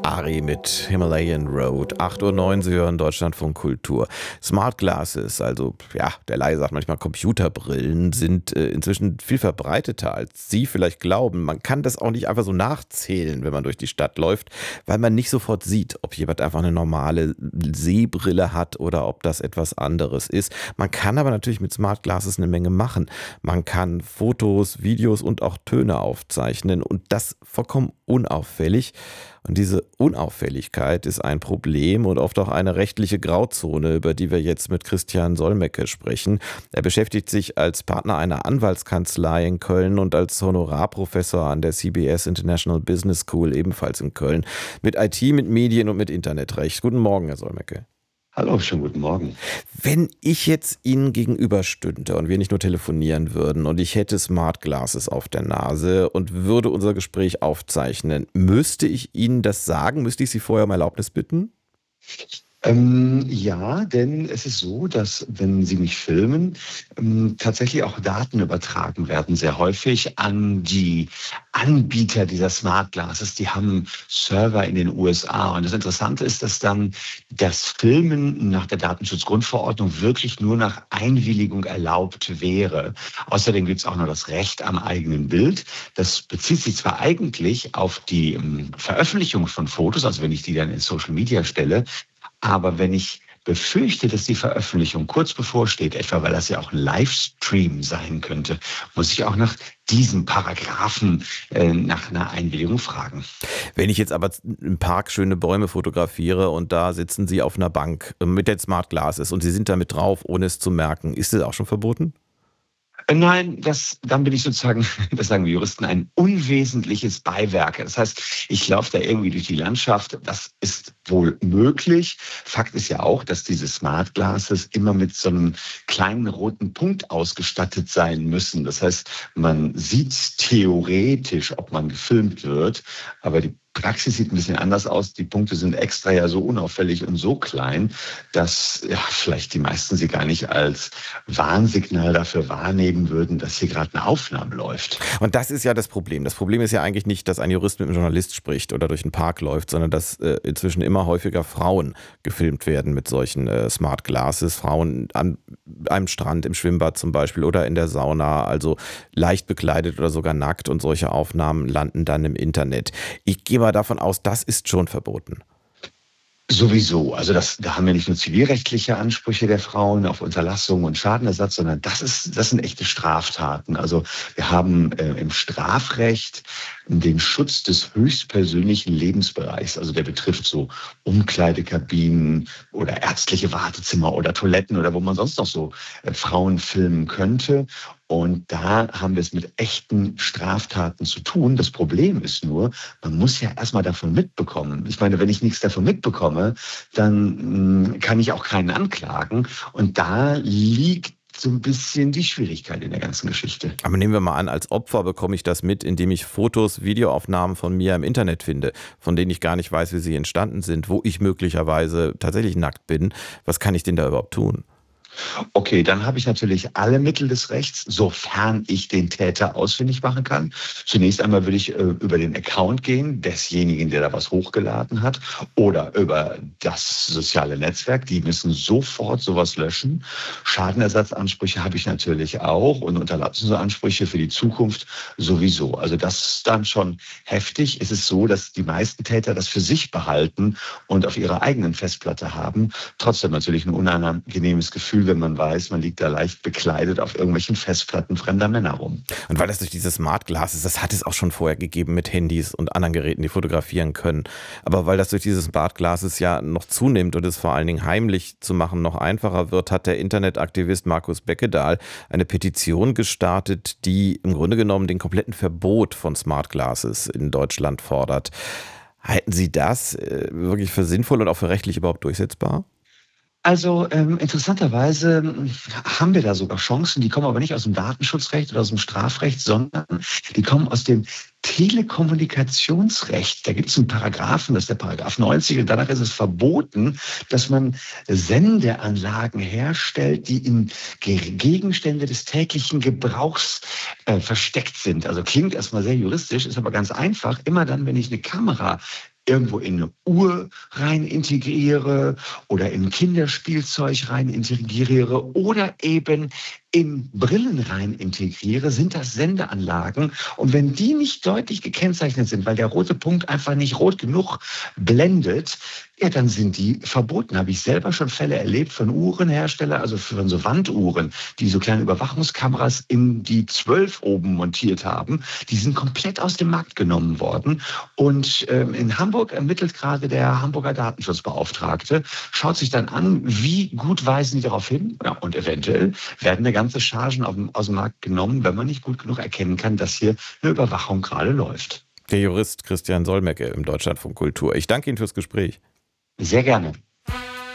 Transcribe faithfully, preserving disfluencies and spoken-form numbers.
Ari mit Himalayan Road. acht Uhr neun, Sie hören Deutschlandfunk Kultur. Smart Glasses, also ja, der Laie sagt manchmal Computerbrillen, sind äh, inzwischen viel verbreiteter, als Sie vielleicht glauben. Man kann das auch nicht einfach so nachzählen, wenn man durch die Stadt läuft, weil man nicht sofort sieht, ob jemand einfach eine normale Sehbrille hat oder ob das etwas anderes ist. Man kann aber natürlich mit Smart Glasses eine Menge machen. Man kann Fotos, Videos und auch Töne aufzeichnen und das vollkommen unauffällig. Und diese Unauffälligkeit ist ein Problem und oft auch eine rechtliche Grauzone, über die wir jetzt mit Christian Solmecke sprechen. Er beschäftigt sich als Partner einer Anwaltskanzlei in Köln und als Honorarprofessor an der C B S International Business School, ebenfalls in Köln, mit I T, mit Medien und mit Internetrecht. Guten Morgen, Herr Solmecke. Hallo, schönen guten Morgen. Wenn ich jetzt Ihnen gegenüberstünde und wir nicht nur telefonieren würden und ich hätte Smart Glasses auf der Nase und würde unser Gespräch aufzeichnen, müsste ich Ihnen das sagen? Müsste ich Sie vorher um Erlaubnis bitten? Ähm, ja, denn es ist so, dass wenn Sie mich filmen, ähm, tatsächlich auch Daten übertragen werden, sehr häufig an die Anbieter dieser Smart Glasses. Die haben Server in den U S A. Und das Interessante ist, dass dann das Filmen nach der Datenschutzgrundverordnung wirklich nur nach Einwilligung erlaubt wäre. Außerdem gibt es auch noch das Recht am eigenen Bild. Das bezieht sich zwar eigentlich auf die ähm, Veröffentlichung von Fotos, also wenn ich die dann in Social Media stelle, aber wenn ich befürchte, dass die Veröffentlichung kurz bevorsteht, etwa weil das ja auch ein Livestream sein könnte, muss ich auch nach diesem Paragraphen äh, nach einer Einwilligung fragen. Wenn ich jetzt aber im Park schöne Bäume fotografiere und da sitzen Sie auf einer Bank mit den Smart Glasses und Sie sind da mit drauf, ohne es zu merken, ist das auch schon verboten? Nein, das, dann bin ich sozusagen, das sagen wir Juristen, ein unwesentliches Beiwerk. Das heißt, ich laufe da irgendwie durch die Landschaft. Das ist wohl möglich. Fakt ist ja auch, dass diese Smart Glasses immer mit so einem kleinen roten Punkt ausgestattet sein müssen. Das heißt, man sieht theoretisch, ob man gefilmt wird, aber die Praxis sieht ein bisschen anders aus. Die Punkte sind extra ja so unauffällig und so klein, dass ja, vielleicht die meisten sie gar nicht als Warnsignal dafür wahrnehmen würden, dass hier gerade eine Aufnahme läuft. Und das ist ja das Problem. Das Problem ist ja eigentlich nicht, dass ein Jurist mit einem Journalist spricht oder durch einen Park läuft, sondern dass äh, inzwischen immer häufiger Frauen gefilmt werden mit solchen äh, Smart Glasses. Frauen an einem Strand, im Schwimmbad zum Beispiel oder in der Sauna, also leicht bekleidet oder sogar nackt, und solche Aufnahmen landen dann im Internet. Ich gehe mal davon aus, das ist schon verboten. Sowieso. Also das, da haben wir nicht nur zivilrechtliche Ansprüche der Frauen auf Unterlassung und Schadenersatz, sondern das ist, das sind echte Straftaten. Also wir haben äh, im Strafrecht den Schutz des höchstpersönlichen Lebensbereichs. Also der betrifft so Umkleidekabinen oder ärztliche Wartezimmer oder Toiletten oder wo man sonst noch so äh, Frauen filmen könnte. Und da haben wir es mit echten Straftaten zu tun. Das Problem ist nur, man muss ja erstmal davon mitbekommen. Ich meine, wenn ich nichts davon mitbekomme, dann mh, kann ich auch keinen anklagen. Und da liegt so ein bisschen die Schwierigkeit in der ganzen Geschichte. Aber nehmen wir mal an, als Opfer bekomme ich das mit, indem ich Fotos, Videoaufnahmen von mir im Internet finde, von denen ich gar nicht weiß, wie sie entstanden sind, wo ich möglicherweise tatsächlich nackt bin. Was kann ich denn da überhaupt tun? Okay, dann habe ich natürlich alle Mittel des Rechts, sofern ich den Täter ausfindig machen kann. Zunächst einmal würde ich äh, über den Account gehen, desjenigen, der da was hochgeladen hat, oder über das soziale Netzwerk. Die müssen sofort sowas löschen. Schadenersatzansprüche habe ich natürlich auch und Unterlassungsansprüche für die Zukunft sowieso. Also das ist dann schon heftig. Es ist so, dass die meisten Täter das für sich behalten und auf ihrer eigenen Festplatte haben. Trotzdem natürlich ein unangenehmes Gefühl, wenn man weiß, man liegt da leicht bekleidet auf irgendwelchen Festplatten fremder Männer rum. Und weil das durch diese Smart Glasses, das hat es auch schon vorher gegeben mit Handys und anderen Geräten, die fotografieren können. Aber weil das durch diese Smart Glasses ja noch zunimmt und es vor allen Dingen heimlich zu machen noch einfacher wird, hat der Internetaktivist Markus Beckedahl eine Petition gestartet, die im Grunde genommen den kompletten Verbot von Smart Glasses in Deutschland fordert. Halten Sie das äh, wirklich für sinnvoll und auch für rechtlich überhaupt durchsetzbar? Also ähm, interessanterweise ähm, haben wir da sogar Chancen, die kommen aber nicht aus dem Datenschutzrecht oder aus dem Strafrecht, sondern die kommen aus dem Telekommunikationsrecht. Da gibt es einen Paragraphen, das ist der Paragraph neunzig, und danach ist es verboten, dass man Sendeanlagen herstellt, die in Ge- Gegenstände des täglichen Gebrauchs äh, versteckt sind. Also klingt erstmal sehr juristisch, ist aber ganz einfach. Immer dann, wenn ich eine Kamera irgendwo in eine Uhr rein integriere oder in Kinderspielzeug rein integriere oder eben in Brillen rein integriere, sind das Sendeanlagen. Und wenn die nicht deutlich gekennzeichnet sind, weil der rote Punkt einfach nicht rot genug blendet, ja, dann sind die verboten. Habe ich selber schon Fälle erlebt von Uhrenherstellern, also von so Wanduhren, die so kleine Überwachungskameras in die zwölf oben montiert haben. Die sind komplett aus dem Markt genommen worden. Und ähm, in Hamburg ermittelt gerade der Hamburger Datenschutzbeauftragte, schaut sich dann an, wie gut weisen die darauf hin. Ja, und eventuell werden eine ganze Chargen auf dem, aus dem Markt genommen, wenn man nicht gut genug erkennen kann, dass hier eine Überwachung gerade läuft. Der Jurist Christian Solmecke im Deutschlandfunk Kultur. Ich danke Ihnen fürs Gespräch. Sehr gerne.